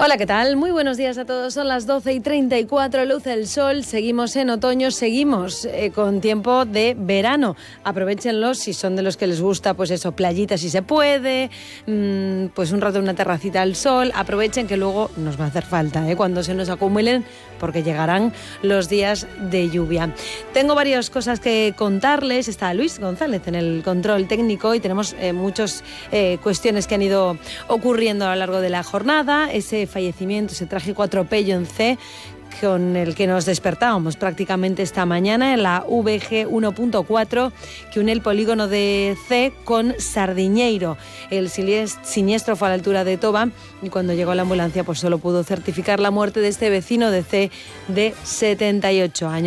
Hola, ¿qué tal? Muy buenos días a todos. Son las 12:34, luce el sol, seguimos en otoño, seguimos con tiempo de verano. Aprovéchenlo si son de los que les gusta, pues eso, playita si se puede, pues un rato en una terracita al sol. Aprovechen que luego nos va a hacer falta, cuando se nos acumulen, porque llegarán los días de lluvia. Tengo varias cosas que contarles. Está Luis González en el control técnico y tenemos muchas cuestiones que han ido ocurriendo a lo largo de la jornada. Ese fallecimiento, ese trágico atropello en C con el que nos despertábamos prácticamente esta mañana en la VG 1.4 que une el polígono de C con Sardiñeiro. El siniestro fue a la altura de Toba y cuando llegó la ambulancia pues solo pudo certificar la muerte de este vecino de C de 78 años.